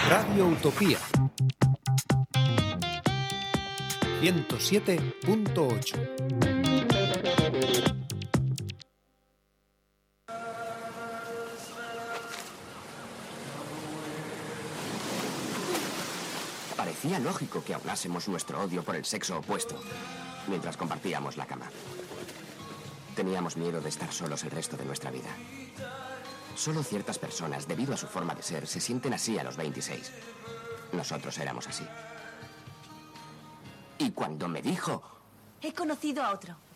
Radio Utopía 107.8. Parecía lógico que aunásemos nuestro odio por el sexo opuesto mientras compartíamos la cama. Teníamos miedo de estar solos el resto de nuestra vida. Solo ciertas personas, debido a su forma de ser, se sienten así a los 26. Nosotros éramos así. Y cuando me dijo... He conocido a otro.